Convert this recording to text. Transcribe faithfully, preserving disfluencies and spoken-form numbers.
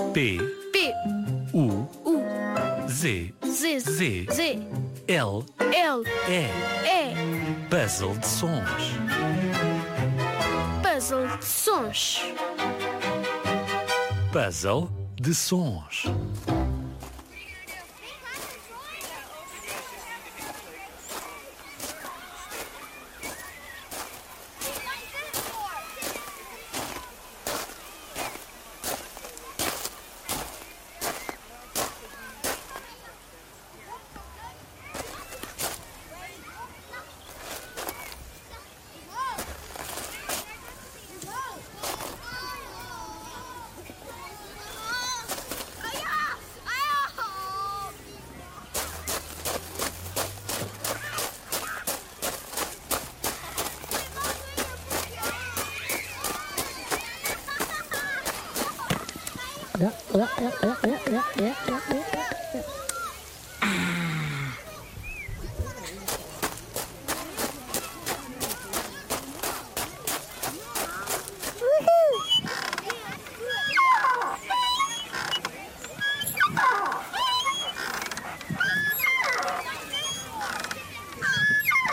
P, P, U, U, Z, Z, Z, Z, L, L, E. E. Puzzle de sons. Puzzle de sons. Puzzle de sons. Yeah, yeah, yeah, yeah, yeah, yeah, yeah, yeah.